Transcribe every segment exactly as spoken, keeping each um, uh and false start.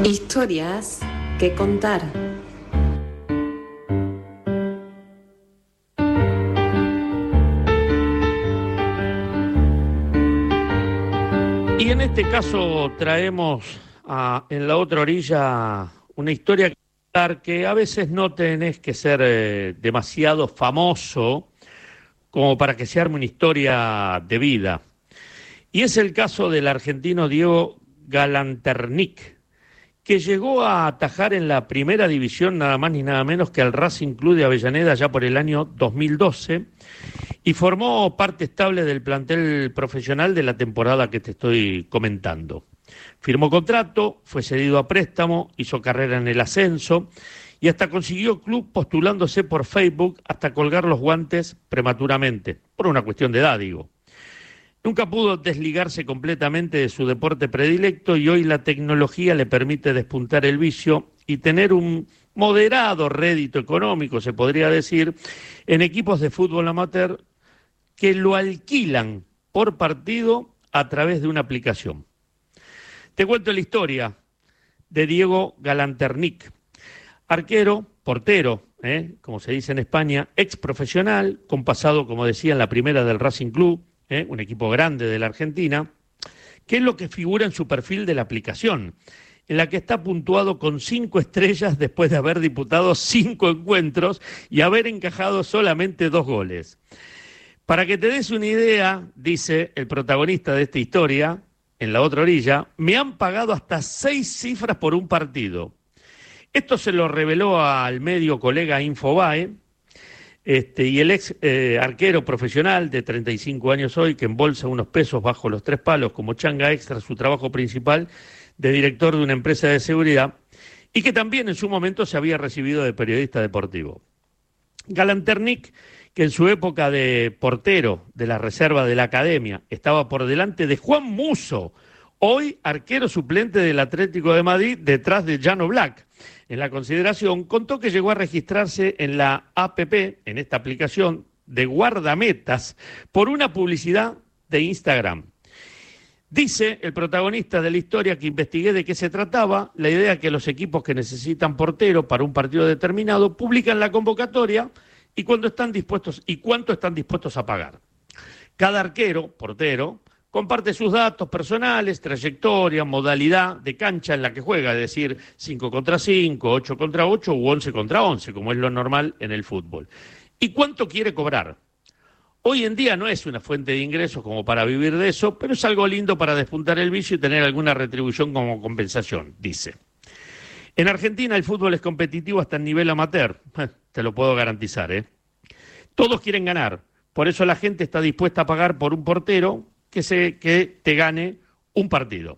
Historias que contar. Y en este caso traemos a, en la otra orilla una historia que contar que a veces no tenés que ser eh, demasiado famoso como para que se arme una historia de vida. Y es el caso del argentino Diego Galanternick, que llegó a atajar en la primera división nada más ni nada menos que al Racing Club de Avellaneda ya por el año dos mil doce y formó parte estable del plantel profesional de la temporada que te estoy comentando. Firmó contrato, fue cedido a préstamo, hizo carrera en el ascenso y hasta consiguió club postulándose por Facebook hasta colgar los guantes prematuramente, por una cuestión de edad, digo. Nunca pudo desligarse completamente de su deporte predilecto y hoy la tecnología le permite despuntar el vicio y tener un moderado rédito económico, se podría decir, en equipos de fútbol amateur que lo alquilan por partido a través de una aplicación. Te cuento la historia de Diego Galanternick, arquero, portero, ¿eh? como se dice en España, ex profesional, con pasado, como decía, en la primera del Racing Club, ¿eh? un equipo grande de la Argentina, que es lo que figura en su perfil de la aplicación, en la que está puntuado con cinco estrellas después de haber disputado cinco encuentros y haber encajado solamente dos goles. Para que te des una idea, dice el protagonista de esta historia, en la otra orilla, me han pagado hasta seis cifras por un partido. Esto se lo reveló al medio colega Infobae, este, y el ex eh, arquero profesional de treinta y cinco años hoy, que embolsa unos pesos bajo los tres palos como changa extra, su trabajo principal de director de una empresa de seguridad, y que también en su momento se había recibido de periodista deportivo. Galanternick, que en su época de portero de la reserva de la Academia estaba por delante de Juan Musso, hoy arquero suplente del Atlético de Madrid detrás de Jan Oblak. En la consideración, contó que llegó a registrarse en la app, en esta aplicación de guardametas, por una publicidad de Instagram. Dice el protagonista de la historia que investigué de qué se trataba, la idea que los equipos que necesitan portero para un partido determinado publican la convocatoria y cuándo están dispuestos y cuánto están dispuestos a pagar. Cada arquero, portero, comparte sus datos personales, trayectoria, modalidad de cancha en la que juega, es decir, cinco contra cinco, ocho contra ocho u once contra once, como es lo normal en el fútbol. ¿Y cuánto quiere cobrar? Hoy en día no es una fuente de ingresos como para vivir de eso, pero es algo lindo para despuntar el vicio y tener alguna retribución como compensación, dice. En Argentina el fútbol es competitivo hasta el nivel amateur, te lo puedo garantizar, ¿eh? Todos quieren ganar, por eso la gente está dispuesta a pagar por un portero que, se, que te gane un partido.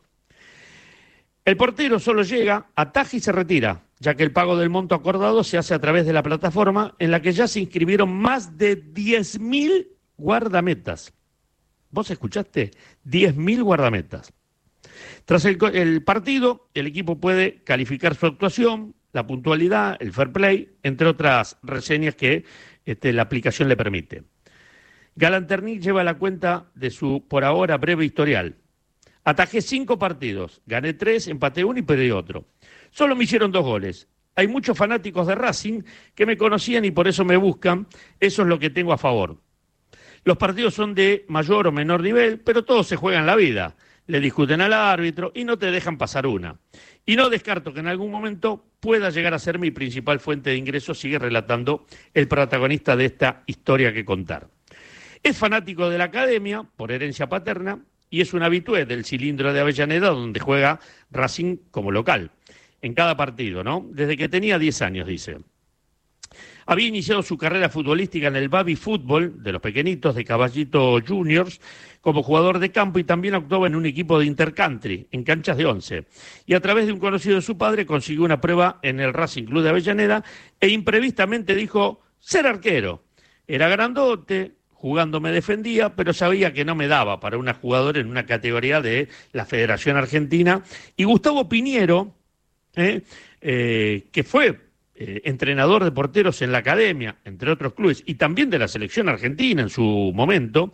El portero solo llega, ataja y se retira, ya que el pago del monto acordado se hace a través de la plataforma en la que ya se inscribieron más de diez mil guardametas. ¿Vos escuchaste? diez mil guardametas. Tras el, el partido, el equipo puede calificar su actuación, la puntualidad, el fair play, entre otras reseñas que este, la aplicación le permite. Galanternick lleva la cuenta de su, por ahora, breve historial. Atajé cinco partidos, gané tres, empaté uno y perdí otro. Solo me hicieron dos goles. Hay muchos fanáticos de Racing que me conocían y por eso me buscan. Eso es lo que tengo a favor. Los partidos son de mayor o menor nivel, pero todos se juegan la vida. Le discuten al árbitro y no te dejan pasar una. Y no descarto que en algún momento pueda llegar a ser mi principal fuente de ingresos, sigue relatando el protagonista de esta historia que contar. Es fanático de la Academia, por herencia paterna, y es un habitué del cilindro de Avellaneda, donde juega Racing como local, en cada partido, ¿no? Desde que tenía diez años, dice. Había iniciado su carrera futbolística en el Baby Fútbol, de los pequeñitos, de Caballito Juniors, como jugador de campo y también actuaba en un equipo de intercountry, en canchas de once. Y a través de un conocido de su padre consiguió una prueba en el Racing Club de Avellaneda e imprevistamente dijo ser arquero. Era grandote, jugando me defendía, pero sabía que no me daba para una jugadora en una categoría de la Federación Argentina. Y Gustavo Piñero, eh, eh, que fue eh, entrenador de porteros en la Academia, entre otros clubes, y también de la selección argentina en su momento,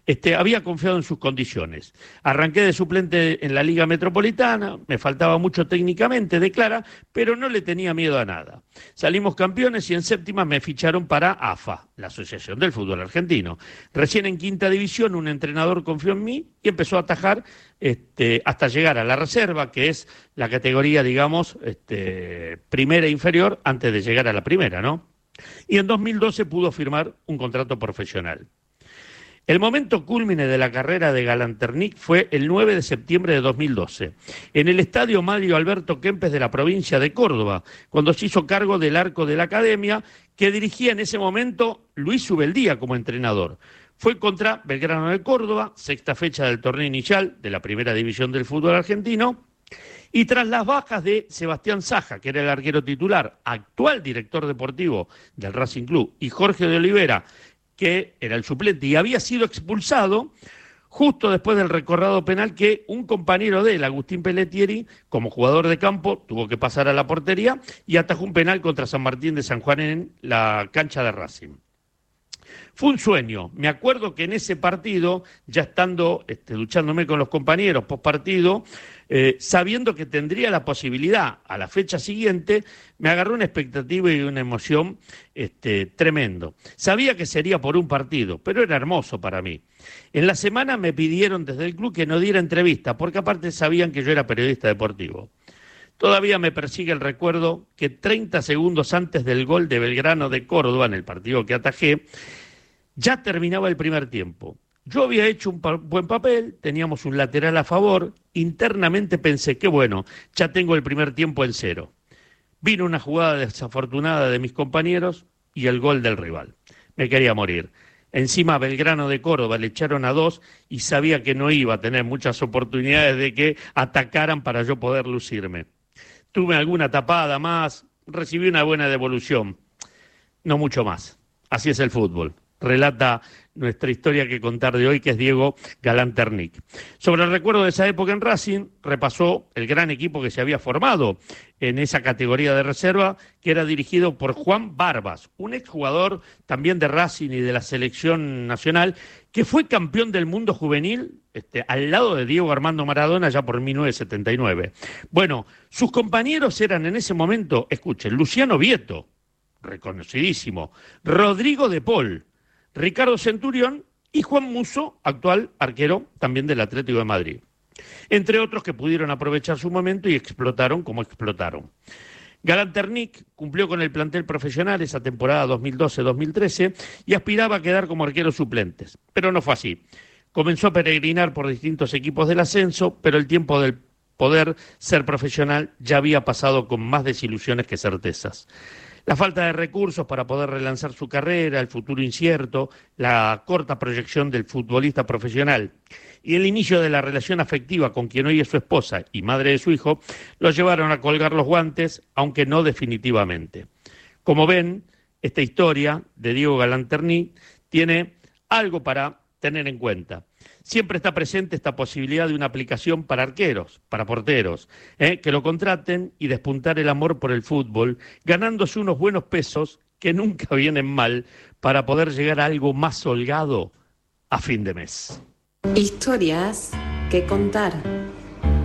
Este, había confiado en sus condiciones. Arranqué de suplente en la Liga Metropolitana, me faltaba mucho técnicamente, declara, pero no le tenía miedo a nada. Salimos campeones y en séptima me ficharon para A F A, la Asociación del Fútbol Argentino. Recién en quinta división un entrenador confió en mí y empezó a atajar este, hasta llegar a la reserva, que es la categoría, digamos, este, primera e inferior, antes de llegar a la primera, ¿no? Y en dos mil doce pudo firmar un contrato profesional. El momento cúlmine de la carrera de Galanternic fue el nueve de septiembre de dos mil doce, en el estadio Mario Alberto Kempes de la provincia de Córdoba, cuando se hizo cargo del arco de la academia, que dirigía en ese momento Luis Ubeldía como entrenador. Fue contra Belgrano de Córdoba, sexta fecha del torneo inicial de la primera división del fútbol argentino, y tras las bajas de Sebastián Saja, que era el arquero titular, actual director deportivo del Racing Club, y Jorge de Olivera, que era el suplente y había sido expulsado justo después del recorrido penal que un compañero de él, Agustín Pelletieri, como jugador de campo, tuvo que pasar a la portería y atajó un penal contra San Martín de San Juan en la cancha de Racing. Fue un sueño. Me acuerdo que en ese partido, ya estando este, duchándome con los compañeros post partido, eh, sabiendo que tendría la posibilidad a la fecha siguiente, me agarró una expectativa y una emoción este, tremendo. Sabía que sería por un partido, pero era hermoso para mí. En la semana me pidieron desde el club que no diera entrevista, porque aparte sabían que yo era periodista deportivo. Todavía me persigue el recuerdo que treinta segundos antes del gol de Belgrano de Córdoba, en el partido que atajé, ya terminaba el primer tiempo. Yo había hecho un pa- buen papel, teníamos un lateral a favor, internamente pensé que bueno, ya tengo el primer tiempo en cero. Vino una jugada desafortunada de mis compañeros y el gol del rival. Me quería morir. Encima a Belgrano de Córdoba le echaron a dos y sabía que no iba a tener muchas oportunidades de que atacaran para yo poder lucirme. Tuve alguna tapada más, recibí una buena devolución, no mucho más. Así es el fútbol. Relata nuestra historia que contar de hoy, que es Diego Galanternic. Sobre el recuerdo de esa época en Racing, repasó el gran equipo que se había formado en esa categoría de reserva, que era dirigido por Juan Barbas, un exjugador también de Racing y de la selección nacional, que fue campeón del mundo juvenil este, al lado de Diego Armando Maradona ya por mil novecientos setenta y nueve. Bueno, sus compañeros eran en ese momento, escuchen, Luciano Vieto, reconocidísimo, Rodrigo de Paul, Ricardo Centurión y Juan Musso, actual arquero también del Atlético de Madrid. Entre otros que pudieron aprovechar su momento y explotaron como explotaron. Galanternic cumplió con el plantel profesional esa temporada dos mil doce dos mil trece y aspiraba a quedar como arqueros suplentes, pero no fue así. Comenzó a peregrinar por distintos equipos del ascenso, pero el tiempo del poder ser profesional ya había pasado con más desilusiones que certezas. La falta de recursos para poder relanzar su carrera, el futuro incierto, la corta proyección del futbolista profesional y el inicio de la relación afectiva con quien hoy es su esposa y madre de su hijo, lo llevaron a colgar los guantes, aunque no definitivamente. Como ven, esta historia de Diego Galanternic tiene algo para tener en cuenta. Siempre está presente esta posibilidad de una aplicación para arqueros, para porteros, ¿eh? que lo contraten y despuntar el amor por el fútbol, ganándose unos buenos pesos que nunca vienen mal para poder llegar a algo más holgado a fin de mes. Historias que contar.